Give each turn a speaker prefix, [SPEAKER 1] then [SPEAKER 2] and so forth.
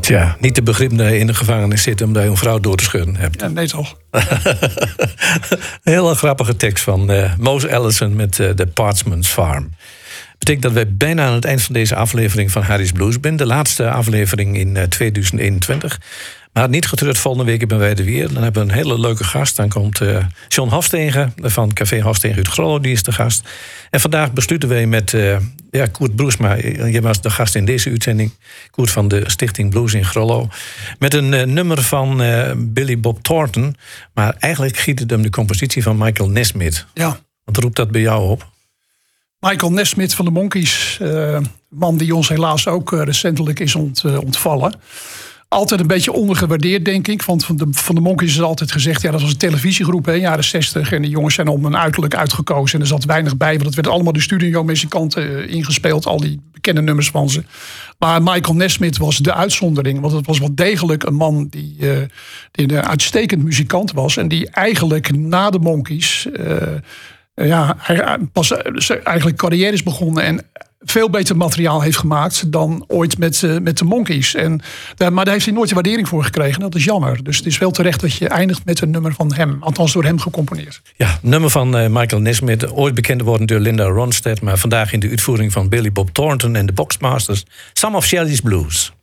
[SPEAKER 1] Tja, niet de begrip dat je in de gevangenis zit omdat je een vrouw door te schudden hebt.
[SPEAKER 2] Ja, nee toch.
[SPEAKER 1] Een hele grappige tekst van Mose Allison met The Parchment's Farm. Betekent dat wij bijna aan het eind van deze aflevering van Harry's Blues zijn. De laatste aflevering in 2021. Maar niet getreurd, volgende week ben wij er weer. Dan hebben we een hele leuke gast. Dan komt John Hofstegen van Café Hofstegen uit Grollo, die is de gast. En vandaag besluiten wij met Koert Broesma. Je was de gast in deze uitzending. Koert van de Stichting Blues in Grollo. Met een nummer van Billy Bob Thornton. Maar eigenlijk giet het hem de compositie van Michael Nesmith.
[SPEAKER 2] Ja.
[SPEAKER 1] Wat roept dat bij jou op?
[SPEAKER 2] Michael Nesmith van de Monkees. Man die ons helaas ook recentelijk is ontvallen. Altijd een beetje ondergewaardeerd, denk ik. Want van de Monkees is altijd gezegd, ja, dat was een televisiegroep in de jaren 60. En de jongens zijn om een uiterlijk uitgekozen. En er zat weinig bij, want het werd allemaal de studiomuzikanten ingespeeld. Al die bekende nummers van ze. Maar Michael Nesmith was de uitzondering. Want het was wel degelijk een man die een uitstekend muzikant was. En die eigenlijk na de Monkees pas eigenlijk carrière is begonnen en veel beter materiaal heeft gemaakt dan ooit met de Monkees. Maar daar heeft hij nooit de waardering voor gekregen. Dat is jammer. Dus het is wel terecht dat je eindigt met een nummer van hem. Althans door hem gecomponeerd.
[SPEAKER 1] Ja, nummer van Michael Nesmith. Ooit bekend worden door Linda Ronstadt. Maar vandaag in de uitvoering van Billy Bob Thornton en de Boxmasters. Some of Shelley's Blues.